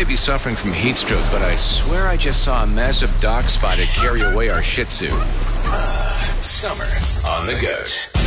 may be suffering from heat stroke, but I swear I just saw a massive dock spotted carry away our Shih Tzu. Summer on the Goat.